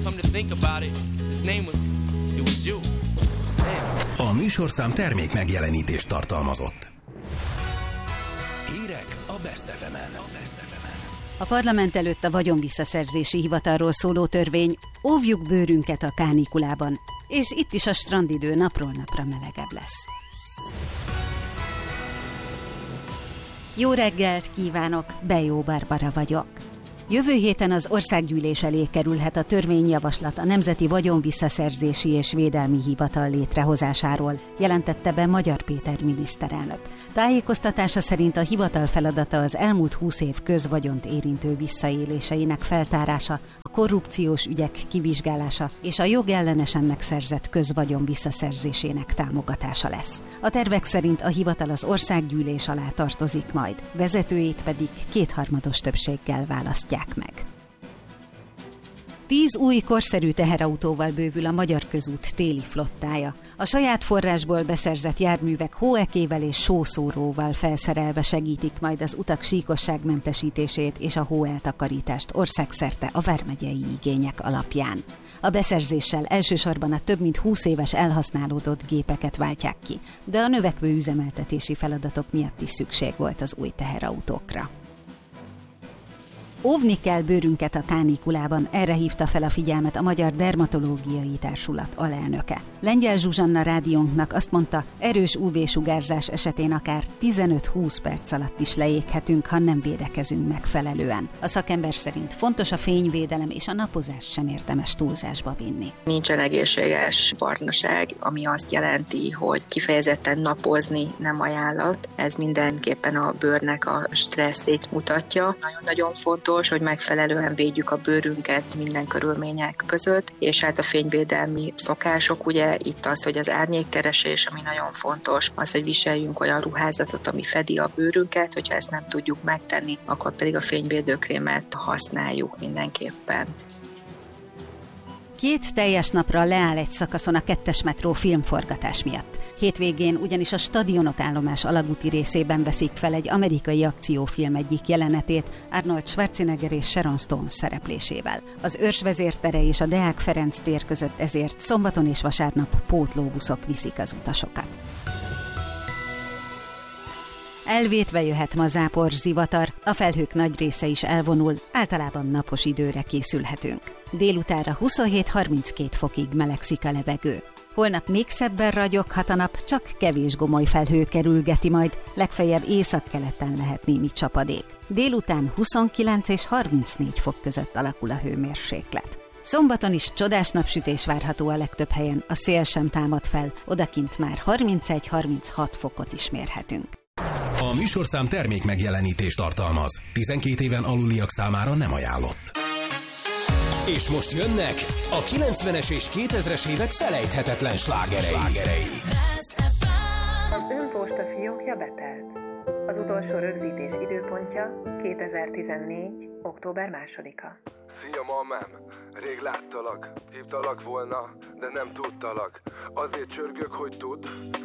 Come to think about it, his name was you. Damn. A műsorszám termék megjelenítést tartalmazott. Hírek a Best FM-en. A parlament előtt a vagyonvisszaszerzési hivatalról szóló törvény, óvjuk bőrünket a kánikulában, és itt is a strandidő napról napra melegebb lesz. Jó reggelt kívánok, Bejó Barbara vagyok. Jövő héten az országgyűlés elé kerülhet a törvényjavaslat a Nemzeti Vagyonvisszaszerzési és Védelmi Hivatal létrehozásáról, jelentette be Magyar Péter miniszterelnök. Tájékoztatása szerint a hivatal feladata az elmúlt 20 év közvagyont érintő visszaéléseinek feltárása, a korrupciós ügyek kivizsgálása és a jogellenesen megszerzett közvagyon visszaszerzésének támogatása lesz. A tervek szerint a hivatal az országgyűlés alá tartozik majd, vezetőjét pedig kétharmados többséggel választják meg. 10 új korszerű teherautóval bővül a magyar közút téli flottája. A saját forrásból beszerzett járművek hóekével és sószóróval felszerelve segítik majd az utak síkosságmentesítését és a hóeltakarítást országszerte a vármegyei igények alapján. A beszerzéssel elsősorban a több mint 20 éves elhasználódott gépeket váltják ki, de a növekvő üzemeltetési feladatok miatt is szükség volt az új teherautókra. Óvni kell bőrünket a kánikulában, erre hívta fel a figyelmet a Magyar Dermatológiai Társulat alelnöke. Lengyel Zsuzsanna rádiónknak azt mondta, erős UV-sugárzás esetén akár 15-20 perc alatt is leéghetünk, ha nem védekezünk megfelelően. A szakember szerint fontos a fényvédelem, és a napozást sem érdemes túlzásba vinni. Nincsen egészséges barnaság, ami azt jelenti, hogy kifejezetten napozni nem ajánlat. Ez mindenképpen a bőrnek a stresszét mutatja. Nagyon-nagyon fontos, hogy megfelelően védjük a bőrünket minden körülmények között, és hát a fényvédelmi szokások, ugye itt az, hogy az árnyékkeresés, ami nagyon fontos, az, hogy viseljünk olyan ruházatot, ami fedi a bőrünket, hogyha ezt nem tudjuk megtenni, akkor pedig a fényvédőkrémet használjuk mindenképpen. 2 teljes napra leáll egy szakaszon a 2-es metró filmforgatás miatt. Hétvégén ugyanis a stadionok állomás alagúti részében veszik fel egy amerikai akciófilm egyik jelenetét Arnold Schwarzenegger és Sharon Stone szereplésével. Az Őrs vezértere és a Deák Ferenc tér között ezért szombaton és vasárnap pótlóbuszok viszik az utasokat. Elvétve jöhet ma zápor, zivatar, a felhők nagy része is elvonul, általában napos időre készülhetünk. Délutánra 27-32 fokig melegszik a levegő. Holnap még szebben ragyoghat a nap, csak kevés gomoly felhő kerülgeti majd, legfeljebb északkeleten lehet némi csapadék. Délután 29 és 34 fok között alakul a hőmérséklet. Szombaton is csodás napsütés várható a legtöbb helyen, a szél sem támad fel, odakint már 31-36 fokot is mérhetünk. A műsorszám termék megjelenítést tartalmaz. 12 éven aluliak számára nem ajánlott. És most jönnek a 90-es és 2000-es évek felejthetetlen slágerei. Az önposta fiókja betelt. Az utolsó rögzítés időpontja 2014. október 2-a. Szia mamám, rég láttalak, hívtalak volna, de nem tudtalak. Azért csörgök, hogy tudd,